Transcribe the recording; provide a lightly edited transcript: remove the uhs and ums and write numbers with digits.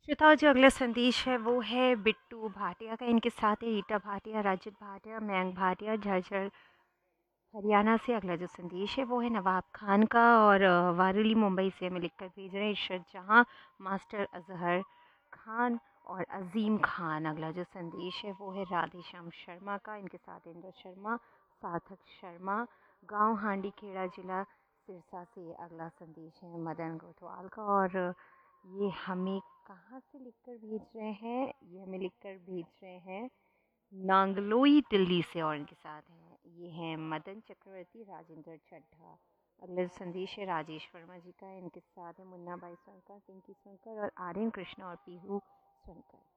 श्रोताओं, जो अगला संदेश है वो है बिट्टू भाटिया का। इनके साथ है रीटा भाटिया, रजत भाटिया, मयंक भाटिया, झज्जर हरियाणा से। अगला जो संदेश है वो है नवाब खान का और वारुली मुंबई से हमें लिखकर भेज रहे हैं इरशद जहाँ, मास्टर अजहर खान और अजीम खान। अगला जो संदेश है वो है राधेश्याम शर्मा का। इनके साथ इंद्र शर्मा, सार्थक शर्मा, गांव हांडी खेड़ा, जिला सिरसा से। अगला संदेश है मदन गोठवाल का और ये हमें कहाँ से लिखकर भेज रहे हैं? ये हमें लिखकर भेज रहे हैं नांगलोई दिल्ली से। और इनके साथ हैं ये हैं मदन चक्रवर्ती, राजेंद्र चड्ढा। अगला संदेश है राजेश वर्मा जी का। इनके साथ है मुन्ना भाई सोनकर, पिंकी सोनकर और आर्यन कृष्णा और पीहू सोनकर।